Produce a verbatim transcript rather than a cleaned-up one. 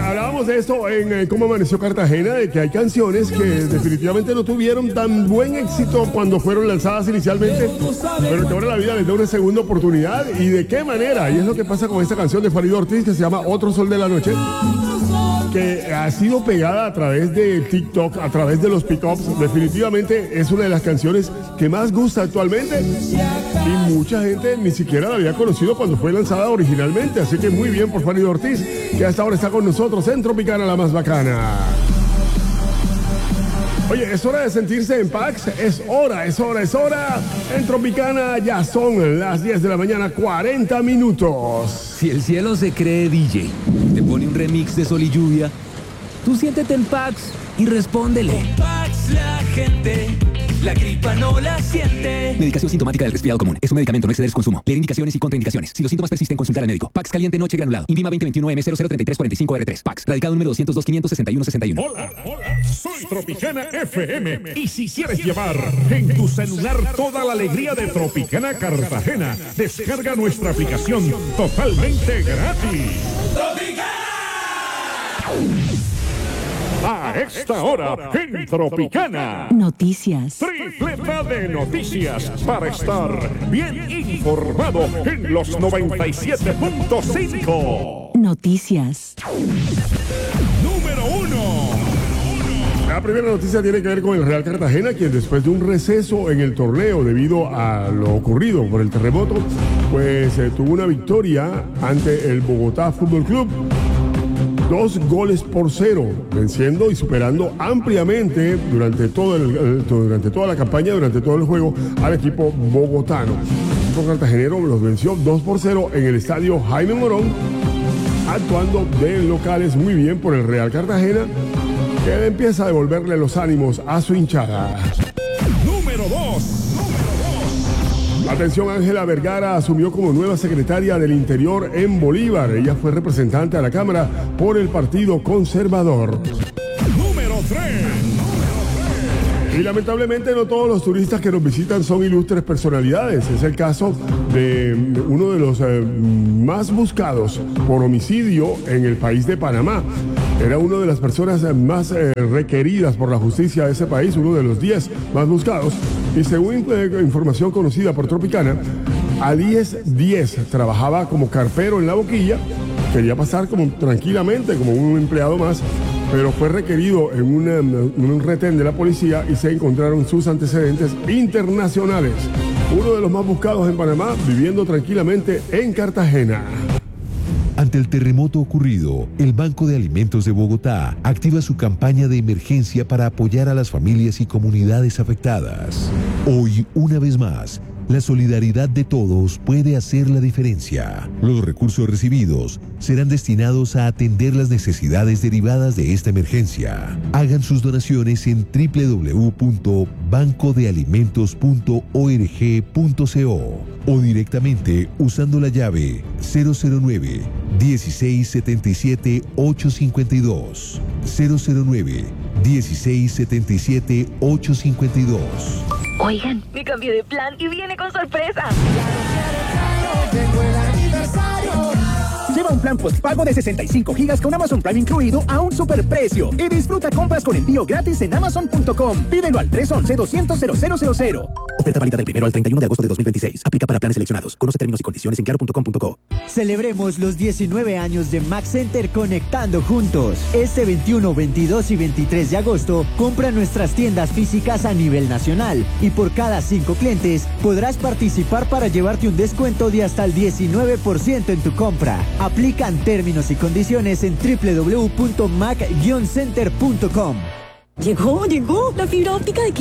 hablábamos de esto en eh, Cómo Amaneció Cartagena, de que hay canciones que definitivamente no tuvieron tan buen éxito cuando fueron lanzadas inicialmente, pero que ahora la vida les da una segunda oportunidad. ¿Y de qué manera? Y es lo que pasa con esta canción de Farid Ortiz que se llama Otro Sol de la Noche, que ha sido pegada a través de TikTok, a través de los pick-ups. Definitivamente es una de las canciones que más gusta actualmente y mucha gente ni siquiera la había conocido cuando fue lanzada originalmente. Así que muy bien por Farid Ortiz, que hasta ahora está con nosotros en Tropicana, la más bacana. Oye, es hora de sentirse en Pax, es hora, es hora, es hora. En Tropicana ya son las diez de la mañana, cuarenta minutos. Si el cielo se cree D J, te pone un remix de Sol y Lluvia, tú siéntete en Pax y respóndele. Con Pax la gente, la gripa no la siente. Medicación sintomática del resfriado común. Es un medicamento, no exceder su consumo. Leer indicaciones y contraindicaciones. Si los síntomas persisten, consultar al médico. Pax caliente noche granulado. Invima veinte veintiuno M cero cero treinta y tres cuarenta y cinco R tres. Pax. Radicado número doscientos dos quinientos sesenta y uno sesenta y uno. Hola, hola. Soy Tropicana F M. Y si quieres llevar en tu celular toda la alegría de Tropicana Cartagena, descarga nuestra aplicación totalmente gratis. ¡Tropicana! A esta hora en Tropicana. Noticias. Tripleta de noticias para estar bien informado en los noventa y siete punto cinco. Noticias. Número uno. La primera noticia tiene que ver con el Real Cartagena, quien después de un receso en el torneo debido a lo ocurrido por el terremoto, pues eh, tuvo una victoria ante el Bogotá Fútbol Club. Dos goles por cero, venciendo y superando ampliamente durante, todo el, el, durante toda la campaña, durante todo el juego, al equipo bogotano. El equipo cartagenero los venció dos por cero en el estadio Jaime Morón, actuando de locales muy bien por el Real Cartagena, que empieza a devolverle los ánimos a su hinchada. Número dos. Atención, Ángela Vergara asumió como nueva secretaria del Interior en Bolívar. Ella fue representante a la Cámara por el Partido Conservador. Número tres. Y lamentablemente no todos los turistas que nos visitan son ilustres personalidades. Es el caso de uno de los eh, más buscados por homicidio en el país de Panamá. Era una de las personas más eh, requeridas por la justicia de ese país, uno de los diez más buscados. Y según eh, información conocida por Tropicana, Alíes diez trabajaba como carpero en La Boquilla, quería pasar como tranquilamente como un empleado más, pero fue requerido en, una, en un retén de la policía y se encontraron sus antecedentes internacionales. Uno de los más buscados en Panamá, viviendo tranquilamente en Cartagena. Ante el terremoto ocurrido, el Banco de Alimentos de Bogotá activa su campaña de emergencia para apoyar a las familias y comunidades afectadas. Hoy, una vez más, la solidaridad de todos puede hacer la diferencia. Los recursos recibidos serán destinados a atender las necesidades derivadas de esta emergencia. Hagan sus donaciones en doble u doble u doble u punto banco de alimentos punto org punto co o directamente usando la llave cero cero nueve, dieciséis setenta y siete, ochocientos cincuenta y dos. cero cero nueve, dieciséis setenta y siete, ochocientos cincuenta y dos. Oigan, me cambié de plan y viene con sorpresa. Lleva un plan postpago de sesenta y cinco gigas con Amazon Prime incluido a un superprecio y disfruta compras con envío gratis en amazon punto com. Pídelo al tres once, doscientos, cero cero cero cero. Oferta válida del primero al treinta y uno de agosto de dos mil veintiséis. Aplica para planes seleccionados. Conoce términos y condiciones en claro punto com punto co. Celebremos los diecinueve años de Mac Center conectando juntos. Este veintiuno, veintidós y veintitrés de agosto, compra nuestras tiendas físicas a nivel nacional y por cada cinco clientes podrás participar para llevarte un descuento de hasta el diecinueve por ciento en tu compra. Aplican términos y condiciones en doble u doble u doble u punto mac guion center punto com. Llegó, llegó la fibra óptica de